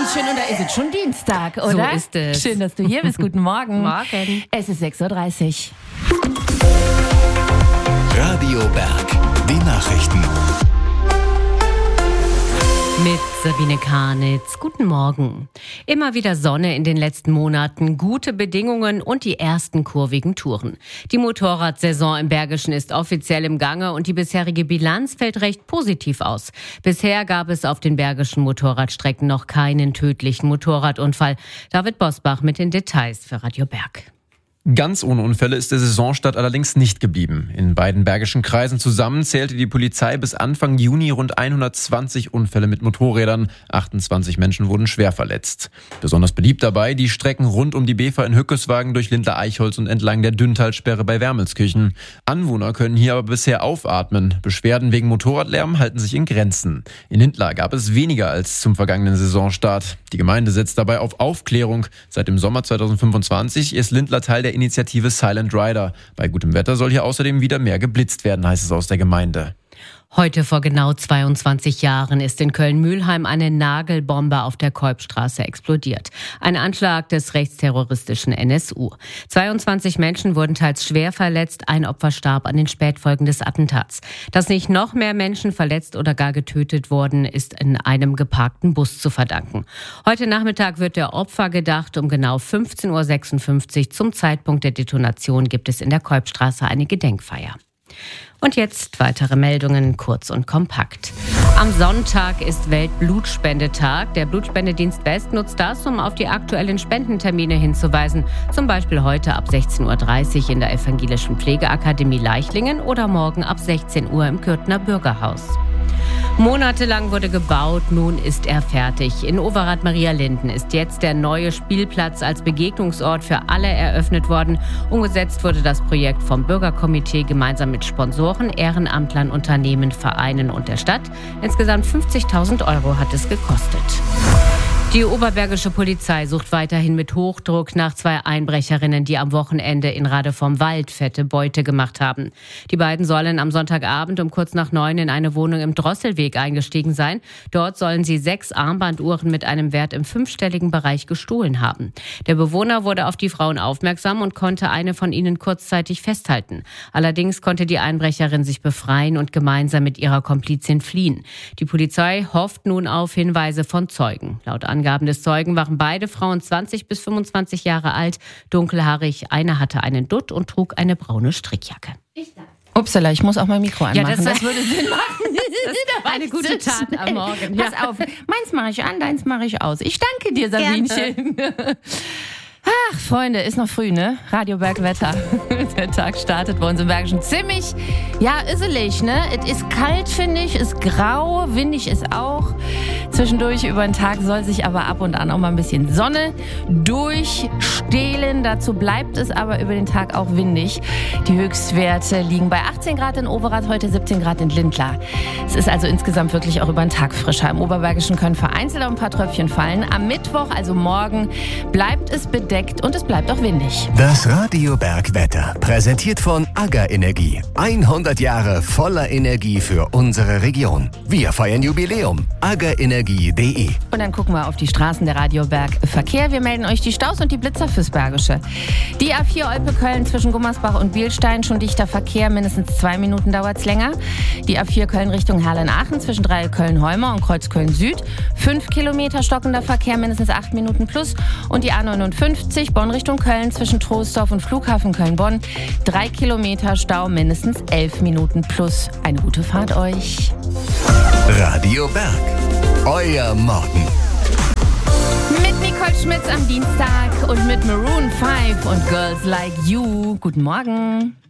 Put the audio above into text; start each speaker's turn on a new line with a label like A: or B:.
A: schön, und da ist es schon Dienstag, oder?
B: So ist es.
A: Schön, dass du hier bist. Guten Morgen.
B: Morgen.
A: Es ist 6:30 Uhr.
C: Radio Berg, die Nachrichten.
B: Mit Sabine Karnitz. Guten Morgen. Immer wieder Sonne in den letzten Monaten, gute Bedingungen und die ersten kurvigen Touren. Die Motorradsaison im Bergischen ist offiziell im Gange und die bisherige Bilanz fällt recht positiv aus. Bisher gab es auf den bergischen Motorradstrecken noch keinen tödlichen Motorradunfall. David Bosbach mit den Details für Radio Berg.
D: Ganz ohne Unfälle ist der Saisonstart allerdings nicht geblieben. In beiden bergischen Kreisen zusammen zählte die Polizei bis Anfang Juni rund 120 Unfälle mit Motorrädern. 28 Menschen wurden schwer verletzt. Besonders beliebt dabei die Strecken rund um die Bever in Hückeswagen, durch Lindlar-Eichholz und entlang der Dünntalsperre bei Wermelskirchen. Anwohner können hier aber bisher aufatmen. Beschwerden wegen Motorradlärm halten sich in Grenzen. In Lindlar gab es weniger als zum vergangenen Saisonstart. Die Gemeinde setzt dabei auf Aufklärung. Seit dem Sommer 2025 ist Lindlar Teil der Initiative Silent Rider. Bei gutem Wetter soll hier außerdem wieder mehr geblitzt werden, heißt es aus der Gemeinde.
B: Heute vor genau 22 Jahren ist in Köln-Mühlheim eine Nagelbombe auf der Kolbstraße explodiert. Ein Anschlag des rechtsterroristischen NSU. 22 Menschen wurden teils schwer verletzt, ein Opfer starb an den Spätfolgen des Attentats. Dass nicht noch mehr Menschen verletzt oder gar getötet wurden, ist in einem geparkten Bus zu verdanken. Heute Nachmittag wird der Opfer gedacht. Um genau 15:56 Uhr zum Zeitpunkt der Detonation gibt es in der Kolbstraße eine Gedenkfeier. Und jetzt weitere Meldungen, kurz und kompakt. Am Sonntag ist Weltblutspendetag. Der Blutspendedienst West nutzt das, um auf die aktuellen Spendentermine hinzuweisen. Zum Beispiel heute ab 16:30 Uhr in der Evangelischen Pflegeakademie Leichlingen oder morgen ab 16 Uhr im Kürtner Bürgerhaus. Monatelang wurde gebaut, nun ist er fertig. In Overath-Marialinden ist jetzt der neue Spielplatz als Begegnungsort für alle eröffnet worden. Umgesetzt wurde das Projekt vom Bürgerkomitee gemeinsam mit Sponsoren, Ehrenamtlern, Unternehmen, Vereinen und der Stadt. Insgesamt 50.000 € hat es gekostet. Die oberbergische Polizei sucht weiterhin mit Hochdruck nach 2 Einbrecherinnen, die am Wochenende in Rade vom Wald fette Beute gemacht haben. Die beiden sollen am Sonntagabend um kurz nach 9 in eine Wohnung im Drosselweg eingestiegen sein. Dort sollen sie 6 Armbanduhren mit einem Wert im 5-stelligen Bereich gestohlen haben. Der Bewohner wurde auf die Frauen aufmerksam und konnte eine von ihnen kurzzeitig festhalten. Allerdings konnte die Einbrecherin sich befreien und gemeinsam mit ihrer Komplizin fliehen. Die Polizei hofft nun auf Hinweise von Zeugen. Laut Angaben des Zeugen waren beide Frauen 20 bis 25 Jahre alt, dunkelhaarig. Eine hatte einen Dutt und trug eine braune Strickjacke.
A: Upsala, ich muss auch mein Mikro anmachen.
B: Ja, das würde Sinn machen. Das ist eine gute Tat am Morgen.
A: Pass auf, meins mache ich an, deins mache ich aus. Ich danke dir, Sabinchen. Ach, Freunde, ist noch früh, ne? Radio Berg Wetter. Der Tag startet bei uns im Bergischen ziemlich, üsselig, ne? Es ist kalt, finde ich, ist grau, windig ist auch. Zwischendurch über den Tag soll sich aber ab und an auch mal ein bisschen Sonne durchstehlen. Dazu bleibt es aber über den Tag auch windig. Die Höchstwerte liegen bei 18 Grad in Overath, heute 17 Grad in Lindlar. Es ist also insgesamt wirklich auch über den Tag frischer. Im Oberbergischen können vereinzelt auch ein paar Tröpfchen fallen. Am Mittwoch, also morgen, bleibt es bedeckt und es bleibt auch windig.
C: Das Radio Berg Wetter, präsentiert von AGA Energie. 100 Jahre voller Energie für unsere Region. Wir feiern Jubiläum. agaenergie.de.
A: Und dann gucken wir auf die Straßen der Radio Berg Verkehr. Wir melden euch die Staus und die Blitzer fürs Bergische. Die A4 Olpe-Köln zwischen Gummersbach und Bielstein, schon dichter Verkehr, mindestens 2 Minuten dauert's länger. Die A4 Köln Richtung Herlen-Aachen zwischen Dreieck-Köln-Heumer und Kreuzköln Süd. 5 Kilometer stockender Verkehr, mindestens 8 Minuten plus. Und die A59 Bonn Richtung Köln zwischen Troisdorf und Flughafen Köln-Bonn. 3 Kilometer Stau, mindestens 11 Minuten plus. Eine gute Fahrt euch.
C: Radio Berg, euer Morgen.
A: Mit Nicole Schmitz am Dienstag und mit Maroon 5 und Girls Like You. Guten Morgen.